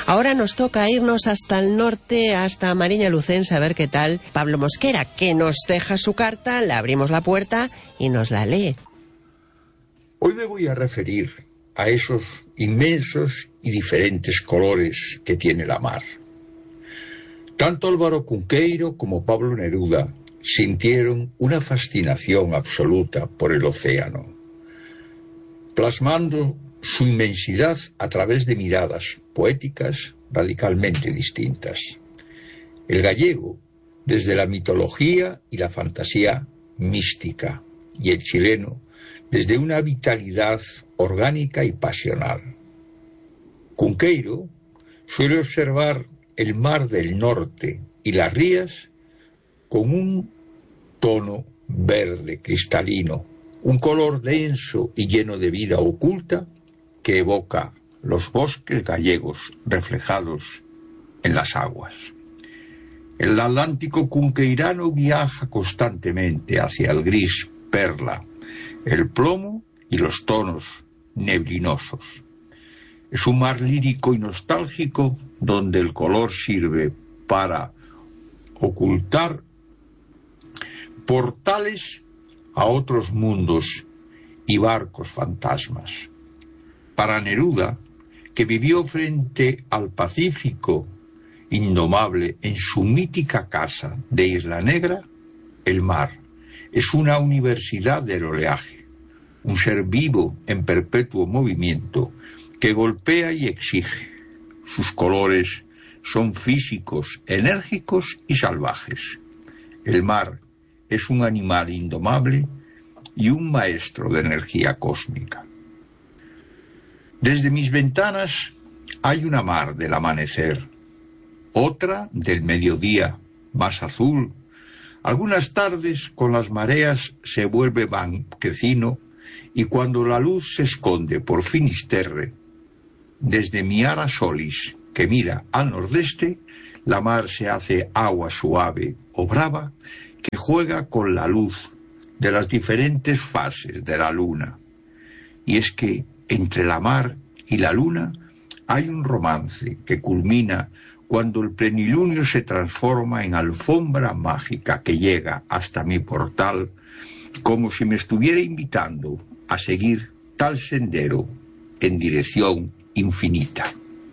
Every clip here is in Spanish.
Ahora nos toca irnos hasta el norte, hasta Mariña Lucense, a ver qué tal Pablo Mosquera, que nos deja su carta, le abrimos la puerta y nos la lee. Hoy me voy a referir a esos inmensos y diferentes colores que tiene la mar. Tanto Álvaro Cunqueiro como Pablo Neruda sintieron una fascinación absoluta por el océano, plasmando su inmensidad a través de miradas poéticas radicalmente distintas. El gallego, desde la mitología y la fantasía mística, y el chileno, desde una vitalidad orgánica y pasional. Cunqueiro suele observar el mar del norte y las rías con un tono verde cristalino, un color denso y lleno de vida oculta que evoca los bosques gallegos reflejados en las aguas. El Atlántico cunqueirano viaja constantemente hacia el gris perla, el plomo y los tonos neblinosos. Es un mar lírico y nostálgico donde el color sirve para ocultar portales a otros mundos y barcos fantasmas. Para Neruda, que vivió frente al Pacífico indomable en su mítica casa de Isla Negra, el mar es una universidad del oleaje, un ser vivo en perpetuo movimiento que golpea y exige. Sus colores son físicos, enérgicos y salvajes. El mar es un animal indomable y un maestro de energía cósmica. Desde mis ventanas hay una mar del amanecer, otra del mediodía, más azul. Algunas tardes con las mareas se vuelve blanquecino y cuando la luz se esconde por Finisterre, desde mi ara solis, que mira al nordeste, la mar se hace agua suave o brava que juega con la luz de las diferentes fases de la luna. Y es que entre la mar y la luna hay un romance que culmina cuando el plenilunio se transforma en alfombra mágica que llega hasta mi portal, como si me estuviera invitando a seguir tal sendero en dirección infinita.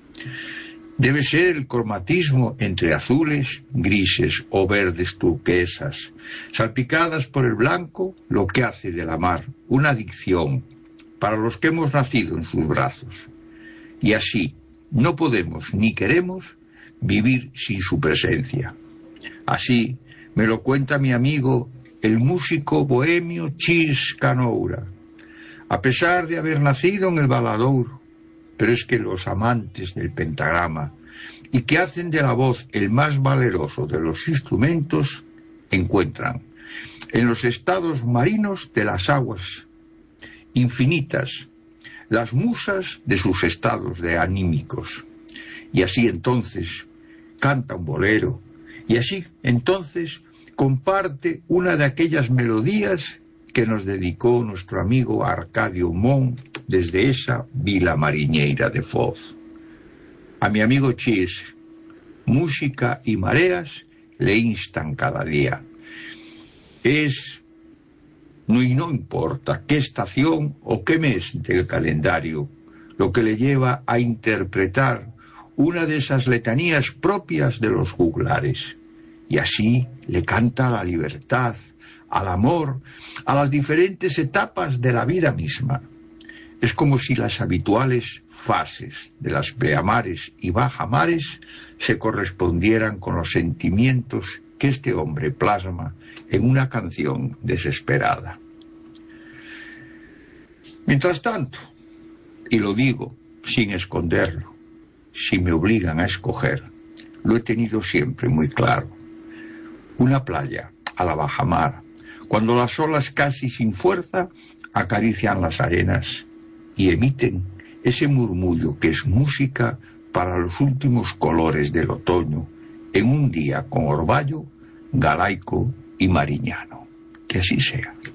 Debe ser el cromatismo entre azules, grises o verdes turquesas, salpicadas por el blanco, lo que hace de la mar una adicción para los que hemos nacido en sus brazos. Y así no podemos ni queremos vivir sin su presencia. Así me lo cuenta mi amigo, el músico bohemio Chis Canoura. A pesar de haber nacido en el Valadouro, pero es que los amantes del pentagrama y que hacen de la voz el más valeroso de los instrumentos encuentran en los estados marinos de las aguas infinitas las musas de sus estados de anímicos. Y así entonces canta un bolero, y así entonces comparte una de aquellas melodías que nos dedicó nuestro amigo Arcadio Mon desde esa vila mariñeira de Foz. A mi amigo Chis, música y mareas le instan cada día. Y no importa qué estación o qué mes del calendario, lo que le lleva a interpretar una de esas letanías propias de los juglares. Y así le canta a la libertad, al amor, a las diferentes etapas de la vida misma. Es como si las habituales fases de las pleamares y bajamares se correspondieran con los sentimientos que este hombre plasma en una canción desesperada. Mientras tanto, y lo digo sin esconderlo, si me obligan a escoger, lo he tenido siempre muy claro. Una playa a la bajamar, cuando las olas casi sin fuerza acarician las arenas y emiten ese murmullo que es música para los últimos colores del otoño, en un día con orvallo, galaico y mariñano. Que así sea.